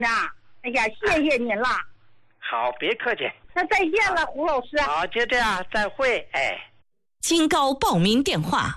呀，哎呀，谢谢您了。 好，别客气。 那再见了，胡老师。 好，就这样，再会。哎， 金高报名电话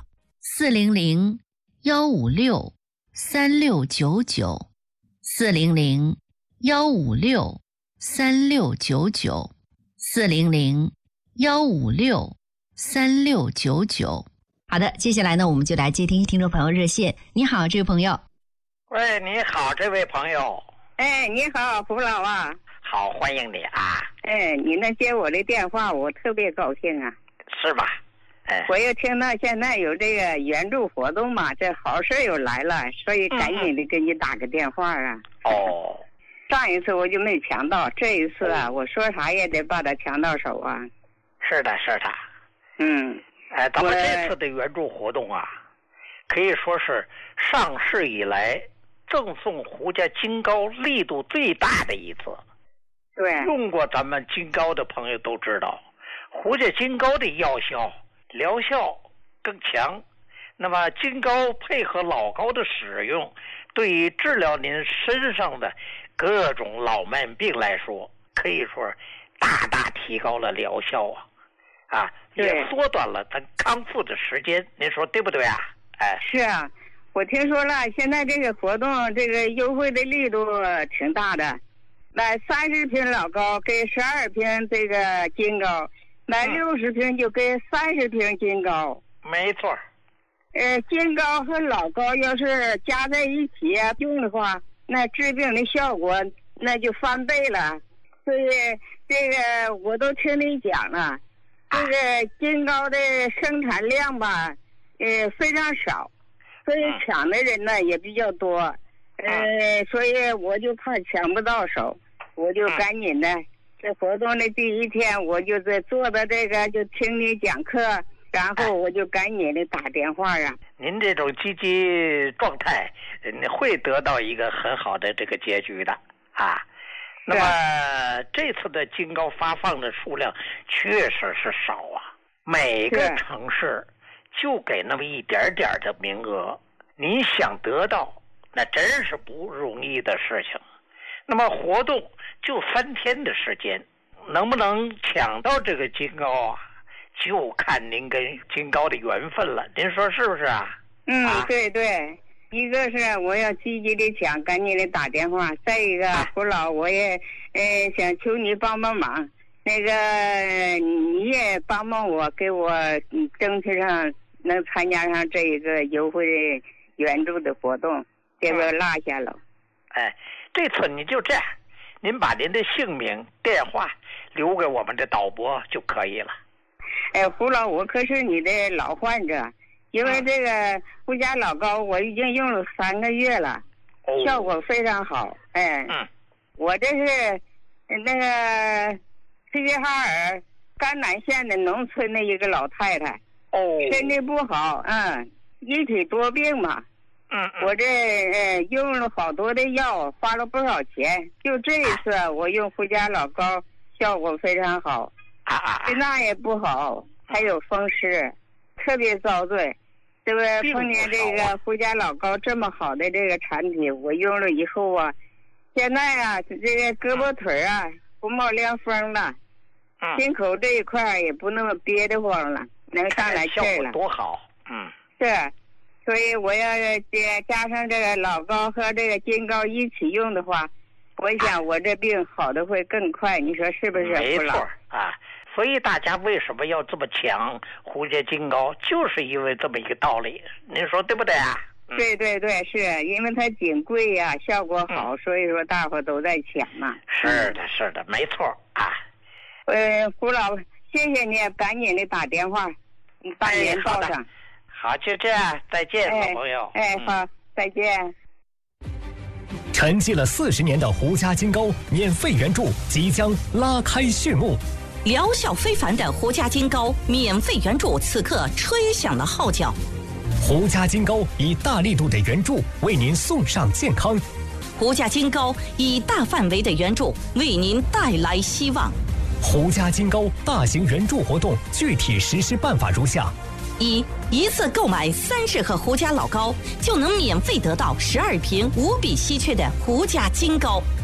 400-156-3699，400-156-3699。好的，接下来呢，我们就来接听听众朋友热线。你好，这位朋友。 喂，你好，这位朋友。 哎，你好，胡老啊。 好，欢迎你啊。 哎，你能接我的电话，我特别高兴啊。 是吧？哎， 我又听到现在有这个援助活动嘛，这好事又来了，所以赶紧的给你打个电话啊。 哦。 上一次我就没抢到，这一次啊，我说啥也得把它抢到手啊。 是的，是的。 嗯。 哎，咱们这次的援助活动啊，可以说是上市以来赠送胡家金膏力度最大的一次。 对。 用过咱们金膏的朋友都知道，胡家金膏的药效、疗效更强。那么金膏配合老膏的使用，对于治疗您身上的各种老慢病来说，可以说大大提高了疗效啊，也缩短了咱康复的时间。您说对不对啊？哎， 是啊，我听说了，现在这个活动这个优惠的力度挺大的，买30瓶老膏给12瓶这个金膏，买60瓶就给30瓶金膏。 没错。 金膏和老膏要是加在一起用的话，那治病的效果那就翻倍了。所以这个我都听你讲了，这个金膏的生产量吧，非常少，所以抢的人呢也比较多。所以我就怕抢不到手，我就赶紧的。这活动的第一天，我就在坐到这个就听你讲课。然后我就赶紧的打电话啊。 您这种积极状态，会得到一个很好的这个结局的啊。那么这次的金膏发放的数量确实是少啊，每个城市就给那么一点点的名额，你想得到那真是不容易的事情。那么活动就3天的时间，能不能抢到这个金膏啊？就看您跟金膏的缘分了，您说是不是啊？ 对对，一个是我要积极的抢，赶紧的打电话；再一个，胡老我也想求你帮帮忙，那个你也帮帮我，给我争取上能参加上这一个优惠援助的活动，别给我落下了。 哎，这次你就这样，您把您的姓名、电话留给我们的导播就可以了。 胡老，我可是你的老患者，因为这个胡家老膏我已经用了3个月了，效果非常好。我这是那个齐齐哈尔甘南县的农村的一个老太太，身体不好，一体多病嘛。我这用了好多的药，花了不少钱，就这一次我用胡家老膏效果非常好。心脏也不好，还有风湿，特别遭罪。这个碰见这个胡家老膏这么好的这个产品，我用了以后啊，现在啊，这个胳膊腿啊不冒凉风了，心口这一块也不那么憋得慌了，能上来气了。 多好， 是，所以我要加上这个老膏和这个金膏一起用的话，我想我这病好的会更快，你说是不是？ 没错啊。所以大家为什么要这么抢胡家金膏，就是因为这么一个道理，您说对不对啊？ 对对对，是因为它挺贵呀，效果好，所以说大伙都在抢嘛。 是的，是的，没错啊。 胡老，谢谢你，赶紧的打电话，你把您报上。 好，就这样，再见，老朋友。 好，再见。 沉寂了40年的胡家金膏免费援助即将拉开序幕。 疗效非凡的胡家金膏免费援助此刻吹响了号角。 胡家金膏以大力度的援助为您送上健康。 胡家金膏以大范围的援助为您带来希望。 胡家金膏大型援助活动具体实施办法如下： 一次购买30盒胡家老膏，就能免费得到12瓶无比稀缺的胡家金膏。